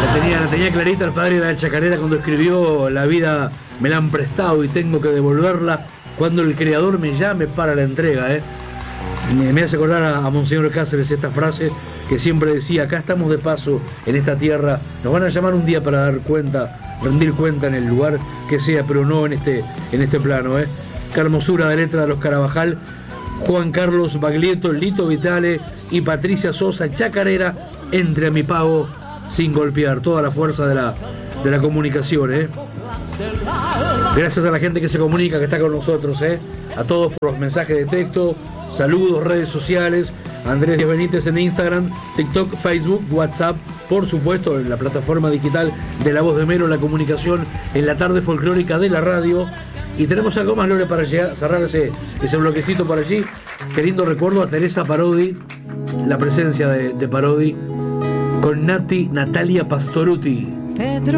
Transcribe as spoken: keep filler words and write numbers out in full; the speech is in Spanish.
La tenía, la tenía clarita el padre de la chacarera cuando escribió: la vida me la han prestado y tengo que devolverla cuando el creador me llame para la entrega. ¿eh? Me, me hace acordar a, a Monseñor Cáceres esta frase que siempre decía: acá estamos de paso en esta tierra, nos van a llamar un día para dar cuenta, rendir cuenta en el lugar que sea, pero no en este, en este plano. ¿eh? Qué hermosura de letra de los Carabajal, Juan Carlos Baglietto, Lito Vitale y Patricia Sosa, chacarera, entre a mi pago sin golpear. Toda la fuerza de la, de la comunicación. ¿eh? Gracias a la gente que se comunica, que está con nosotros. ¿eh? A todos por los mensajes de texto, saludos, redes sociales. Andrés Díaz Benítez en Instagram, TikTok, Facebook, WhatsApp, por supuesto en la plataforma digital de La Voz de Mero, la comunicación en la tarde folclórica de la radio. Y tenemos algo más, Lore, para llegar, cerrar ese, ese bloquecito por allí. Qué lindo recuerdo a Teresa Parodi, la presencia de, de Parodi con Nati Natalia Pastoruti.